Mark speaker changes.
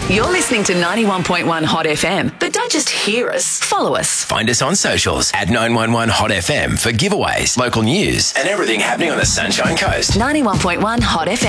Speaker 1: You're listening to 91.1 Hot FM, but don't just hear us, follow us.
Speaker 2: Find us on socials at 911 Hot FM for giveaways, local news, and everything happening on the Sunshine Coast.
Speaker 1: 91.1 Hot FM.